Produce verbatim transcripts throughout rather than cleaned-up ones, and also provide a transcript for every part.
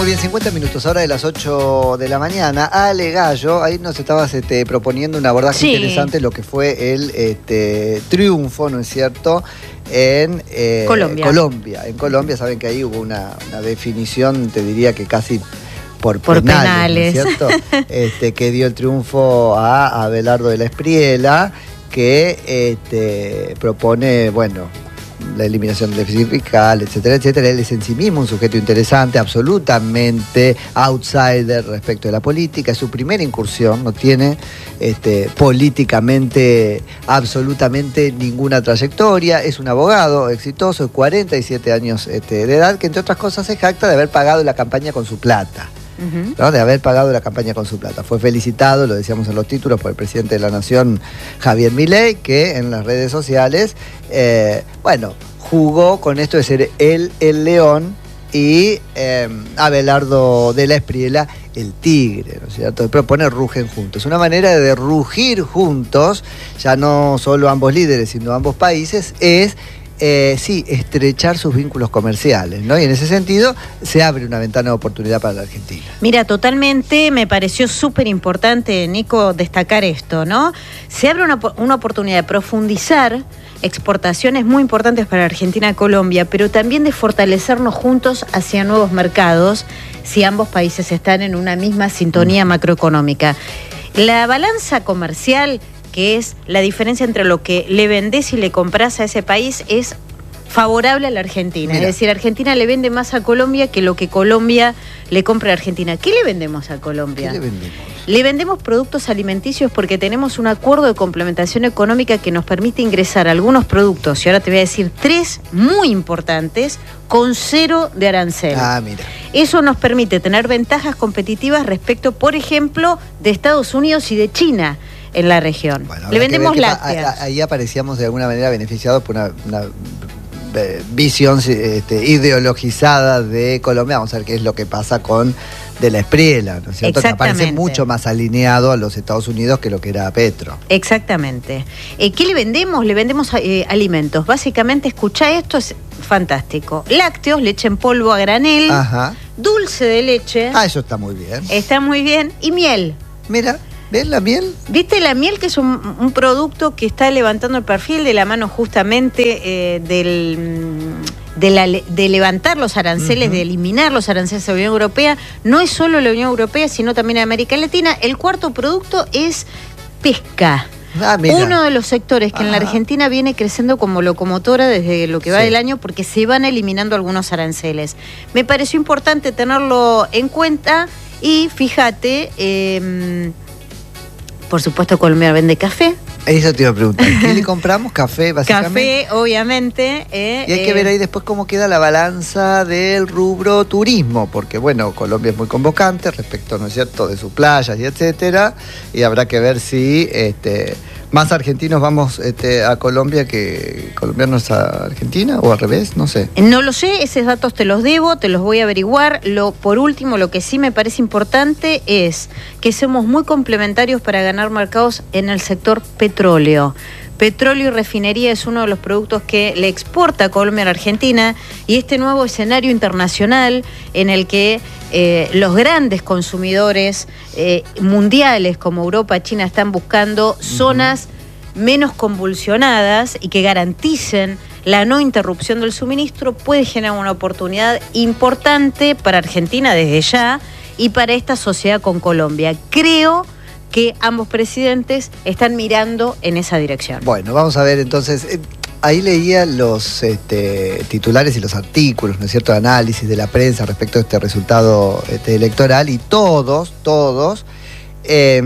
Muy bien, cincuenta minutos, ahora de las ocho de la mañana. Ale Gallo, ahí nos estabas este, proponiendo un abordaje sí. interesante, lo que fue el este, triunfo, ¿no es cierto?, en eh, Colombia. Colombia. En Colombia, saben que ahí hubo una, una definición, te diría que casi por, por penales, penales. ¿no es cierto?, este, que dio el triunfo a Abelardo de la Espriella, que este, propone, bueno, la eliminación del déficit fiscal, etcétera, etcétera. Él es en sí mismo un sujeto interesante, absolutamente outsider respecto de la política. Es su primera incursión, no tiene este, políticamente absolutamente ninguna trayectoria. Es un abogado exitoso de cuarenta y siete años este, de edad, que entre otras cosas se jacta de haber pagado la campaña con su plata. Uh-huh. ¿No? De haber pagado la campaña con su plata. Fue felicitado, lo decíamos en los títulos, por el presidente de la Nación, Javier Milei, que en las redes sociales, eh, bueno, jugó con esto de ser él el león y eh, Abelardo de la Espriella el tigre, ¿no es cierto? De proponer rugen juntos. Una manera de rugir juntos, ya no solo ambos líderes, sino ambos países, es Eh, sí, estrechar sus vínculos comerciales, ¿no? Y en ese sentido se abre una ventana de oportunidad para la Argentina. Mira, totalmente, me pareció súper importante, Nico, destacar esto, ¿no? Se abre una, una oportunidad de profundizar exportaciones muy importantes para Argentina y Colombia, pero también de fortalecernos juntos hacia nuevos mercados si ambos países están en una misma sintonía mm. macroeconómica. La balanza comercial, que es la diferencia entre lo que le vendés y le comprás a ese país, es favorable a la Argentina. Mira. Es decir, Argentina le vende más a Colombia que lo que Colombia le compra a Argentina. ¿Qué le vendemos a Colombia? ¿Qué le vendemos? Le vendemos productos alimenticios porque tenemos un acuerdo de complementación económica que nos permite ingresar algunos productos, y ahora te voy a decir tres muy importantes, con cero de arancel. Ah, mira. Eso nos permite tener ventajas competitivas respecto, por ejemplo, de Estados Unidos y de China en la región. Bueno, le vendemos lácteas. Ahí aparecíamos de alguna manera beneficiados por una, una visión este, ideologizada de Colombia. Vamos a ver qué es lo que pasa con de la Espriella, ¿no es cierto? Que aparece mucho más alineado a los Estados Unidos que lo que era Petro. Exactamente. Eh, ¿Qué le vendemos? Le vendemos eh, alimentos. Básicamente, escuchá esto, es fantástico. Lácteos, leche en polvo a granel, ajá, dulce de leche. Ah, eso está muy bien. Está muy bien. Y miel. Mira. ¿Ves la miel? ¿Viste la miel, que es un, un producto que está levantando el perfil de la mano justamente eh, del, de, la, de levantar los aranceles, uh-huh. de eliminar los aranceles de la Unión Europea? No es solo la Unión Europea, sino también América Latina. El cuarto producto es pesca. Ah, uno de los sectores que Ajá. en la Argentina viene creciendo como locomotora desde lo que va sí. del año, porque se van eliminando algunos aranceles. Me pareció importante tenerlo en cuenta y fíjate... Eh, Por supuesto, Colombia vende café. Eso te iba a preguntar. ¿Qué le compramos? Café, básicamente. Café, obviamente. Eh, y hay eh, que ver ahí después cómo queda la balanza del rubro turismo, porque, bueno, Colombia es muy convocante respecto, ¿no es cierto?, de sus playas y etcétera, y habrá que ver si este, más argentinos vamos este, a Colombia que colombianos a Argentina, o al revés, no sé. No lo sé, esos datos te los debo, te los voy a averiguar. Lo, por último, lo que sí me parece importante es que somos muy complementarios para ganar mercados en el sector petróleo. Petróleo y refinería es uno de los productos que le exporta Colombia a la Argentina, y este nuevo escenario internacional en el que eh, los grandes consumidores eh, mundiales como Europa, China, están buscando zonas uh-huh. menos convulsionadas y que garanticen la no interrupción del suministro, puede generar una oportunidad importante para Argentina desde ya y para esta sociedad con Colombia. Creo que ambos presidentes están mirando en esa dirección. Bueno, vamos a ver entonces, eh, ahí leía los este, titulares y los artículos, ¿no es cierto?, de análisis de la prensa respecto a este resultado este, electoral, y todos, todos eh,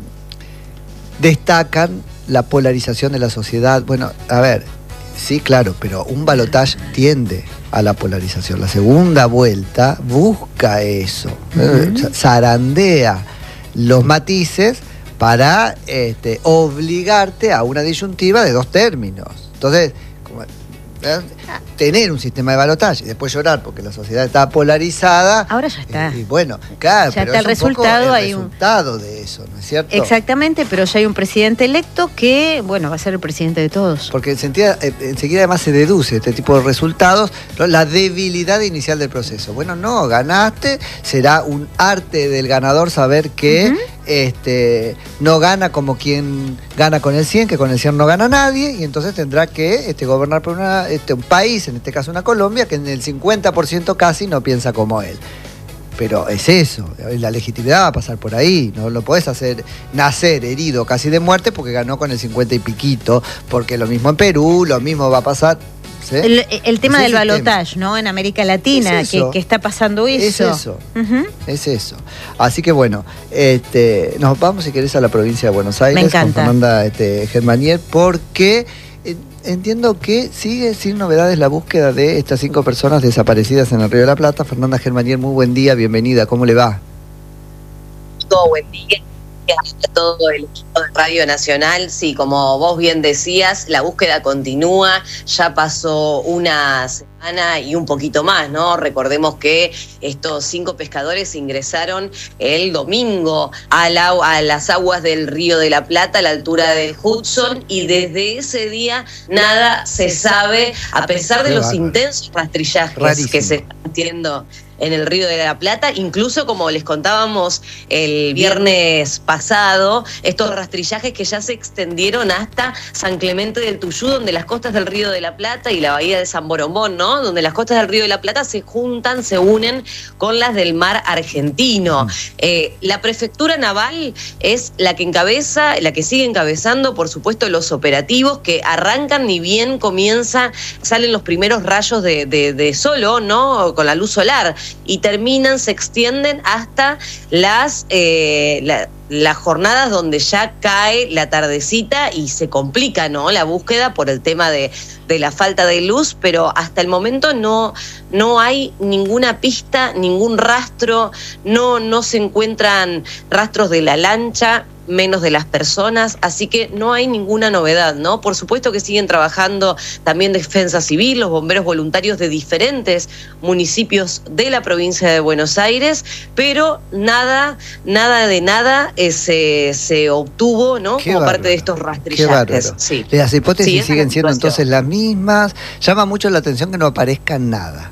destacan la polarización de la sociedad. Bueno, a ver, sí, claro, pero un balotaje tiende a la polarización. La segunda vuelta busca eso, uh-huh. eh, zarandea los matices para este, obligarte a una disyuntiva de dos términos. Entonces, como ¿eh? Tener un sistema de balotaje y después llorar porque la sociedad está polarizada. Ahora ya está. Y, y bueno, claro, ya pero está el es un resultado. poco el hay resultado un... de eso, ¿no es cierto? Exactamente, pero ya hay un presidente electo que, bueno, va a ser el presidente de todos. Porque enseguida, enseguida además se deduce este tipo de resultados, ¿no? La debilidad inicial del proceso. Bueno, no, ganaste, será un arte del ganador saber que uh-huh. este, no gana como quien gana con el cien, que con el cien no gana nadie, y entonces tendrá que este, gobernar por una, este, un país, en este caso una Colombia, que en el cincuenta por ciento casi no piensa como él. Pero es eso, la legitimidad va a pasar por ahí, no lo podés hacer nacer herido casi de muerte porque ganó con el cincuenta y piquito, porque lo mismo en Perú, lo mismo va a pasar. ¿Sí? El, el tema del balotaje, ¿no? En América Latina, que, que está pasando eso. Es eso, uh-huh. es eso. Así que bueno, este, nos vamos si querés a la provincia de Buenos Aires. Me encanta. Con Fernanda este, Germanier, porque eh, entiendo que sigue sin novedades la búsqueda de estas cinco personas desaparecidas en el Río de la Plata. Fernanda Germanier, muy buen día, bienvenida, ¿cómo le va? Todo buen día. A todo el equipo de Radio Nacional, sí, como vos bien decías, la búsqueda continúa, ya pasó una semana y un poquito más, ¿no? Recordemos que estos cinco pescadores ingresaron el domingo a, la, a las aguas del Río de la Plata, a la altura del Hudson, y desde ese día nada se sabe, a pesar de los intensos rastrillajes Rarísimo. que se están haciendo en el Río de la Plata. Incluso, como les contábamos el viernes pasado, estos rastrillajes que ya se extendieron hasta San Clemente del Tuyú, donde las costas del Río de la Plata y la bahía de San Borombón, ¿no? Donde las costas del Río de la Plata se juntan, se unen con las del mar argentino. Eh, la prefectura naval es la que encabeza, la que sigue encabezando, por supuesto, los operativos que arrancan ni bien comienza, salen los primeros rayos de, de, de sol, ¿no? Con la luz solar. Y terminan, se extienden hasta las, eh, la, las jornadas donde ya cae la tardecita y se complica, ¿no? La búsqueda por el tema de, de la falta de luz, pero hasta el momento no, no hay ninguna pista, ningún rastro, no, no se encuentran rastros de la lancha, menos de las personas, así que no hay ninguna novedad, ¿no? Por supuesto que siguen trabajando también Defensa Civil, los bomberos voluntarios de diferentes municipios de la provincia de Buenos Aires, pero nada, nada de nada eh, se, se obtuvo, ¿no? Qué Como bárbaro. parte de estos rastrillajes. Sí. Las hipótesis sí, siguen siendo entonces las mismas. Llama mucho la atención que no aparezca nada.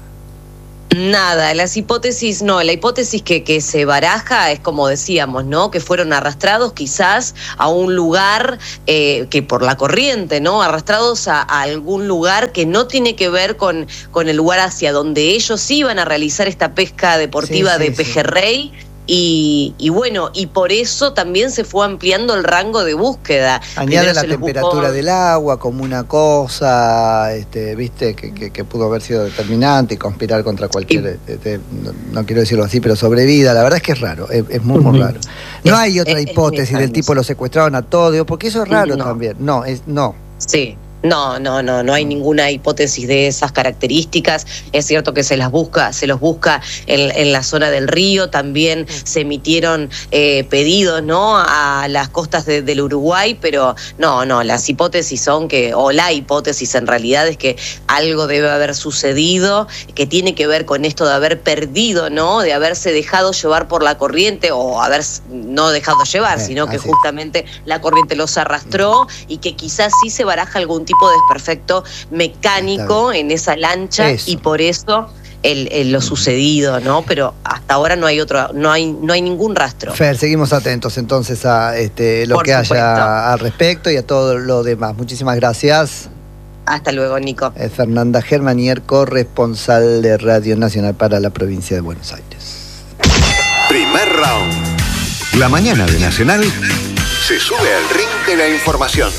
Nada, las hipótesis, no, la hipótesis que, que se baraja es como decíamos, ¿no? Que fueron arrastrados quizás a un lugar eh, que por la corriente, ¿no? Arrastrados a, a algún lugar que no tiene que ver con, con el lugar hacia donde ellos iban a realizar esta pesca deportiva sí, sí, de pejerrey. Sí. Y, y bueno, y por eso también se fue ampliando el rango de búsqueda. Añade la temperatura buscó... del agua como una cosa, este, viste, que, que, que pudo haber sido determinante y conspirar contra cualquier, y... este, no, no quiero decirlo así, pero sobrevida. La verdad es que es raro, es, es muy, muy raro. No es, hay otra es, hipótesis es del tipo lo secuestraron a todo, porque eso es raro no. también. No, es no. Sí. No, no, no, no hay ninguna hipótesis de esas características. Es cierto que se las busca, se los busca en, en la zona del río. También se emitieron eh, pedidos, ¿no? A las costas de, del Uruguay, pero no, no, las hipótesis son que, o la hipótesis en realidad es que algo debe haber sucedido, que tiene que ver con esto de haber perdido, ¿no? De haberse dejado llevar por la corriente, o haber no dejado llevar, eh, sino que así. justamente la corriente los arrastró y que quizás sí se baraja algún tipo de desperfecto mecánico en esa lancha eso. y por eso el, el, lo sucedido, ¿no? Pero hasta ahora no hay otro, no hay, no hay ningún rastro. Fer, seguimos atentos entonces a este, lo por que supuesto. haya al respecto y a todo lo demás. Muchísimas gracias. Hasta luego, Nico. Es Fernanda Germanier, corresponsal de Radio Nacional para la provincia de Buenos Aires. Primer round. La mañana de Nacional se sube al ring de la información.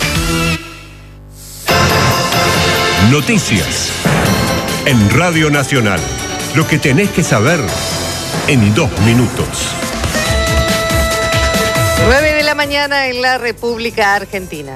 Noticias en Radio Nacional. Lo que tenés que saber en dos minutos. nueve de la mañana en la República Argentina.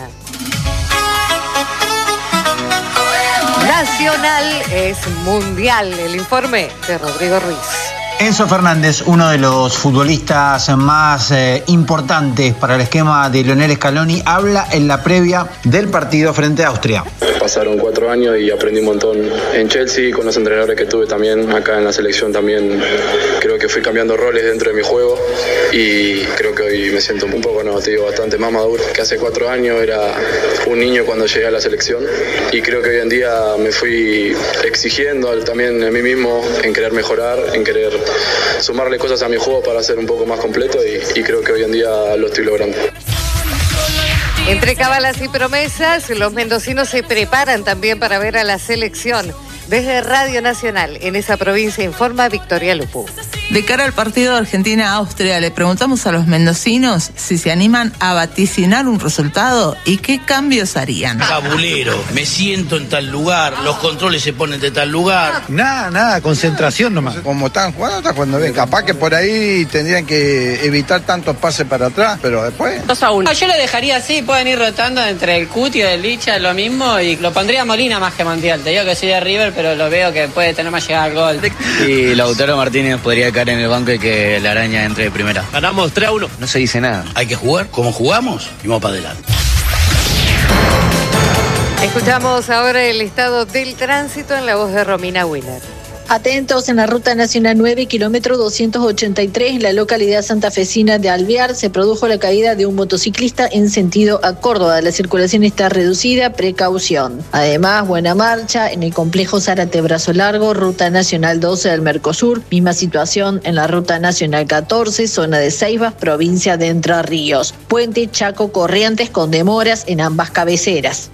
Nacional es mundial. El informe de Rodrigo Ruiz. Enzo Fernández, uno de los futbolistas más eh, importantes para el esquema de Lionel Scaloni, habla en la previa del partido frente a Austria. Pasaron cuatro años y aprendí un montón en Chelsea, con los entrenadores que tuve también acá en la selección también. Creo que fui cambiando roles dentro de mi juego y creo que hoy me siento un poco, no, te digo, bastante más maduro. Que hace cuatro años era un niño cuando llegué a la selección y creo que hoy en día me fui exigiendo también a mí mismo en querer mejorar, en querer sumarle cosas a mi juego para ser un poco más completo y, y creo que hoy en día lo estoy logrando. Entre cábalas y promesas, los mendocinos se preparan también para ver a la selección. Desde Radio Nacional, en esa provincia, informa Victoria Lupu. De cara al partido de Argentina-Austria, le preguntamos a los mendocinos si se animan a vaticinar un resultado y qué cambios harían. Cabulero, me siento en tal lugar, los controles se ponen de tal lugar. Nada, nada, concentración nomás. Como están jugando, está jugando bien. Capaz que por ahí tendrían que evitar tantos pases para atrás, pero después... dos a uno. No, yo lo dejaría así, pueden ir rotando entre el Cuti y el Licha, lo mismo, y lo pondría a Molina más que Montiel. Te digo que soy de River, pero lo veo que puede tener más llegada al gol. Y Lautaro Martínez podría caer en el banco y que la Araña entre de primera. Ganamos tres a uno. No se dice nada. Hay que jugar como jugamos y vamos para adelante. Escuchamos ahora el estado del tránsito en la voz de Romina Wheeler. Atentos, en la Ruta Nacional nueve, kilómetro doscientos ochenta y tres, en la localidad santafesina de Alvear, se produjo la caída de un motociclista en sentido a Córdoba. La circulación está reducida, precaución. Además, buena marcha en el complejo Zárate Brazo Largo, Ruta Nacional doce del Mercosur. Misma situación en la Ruta Nacional catorce, zona de Ceibas, provincia de Entre Ríos. Puente Chaco Corrientes con demoras en ambas cabeceras.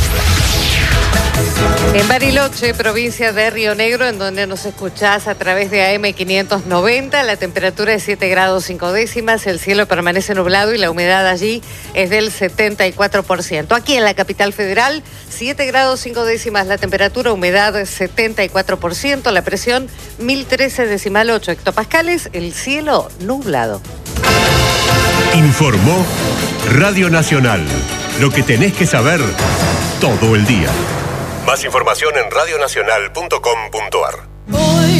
En Bariloche, provincia de Río Negro, en donde nos escuchás a través de A M quinientos noventa, la temperatura es siete grados cinco décimas, el cielo permanece nublado y la humedad allí es del setenta y cuatro por ciento. Aquí en la capital federal, siete grados cinco décimas la temperatura, humedad setenta y cuatro por ciento, la presión mil trece decimal ocho hectopascales, el cielo nublado. Informó Radio Nacional. Lo que tenés que saber todo el día. Más información en radionacional punto com punto ar.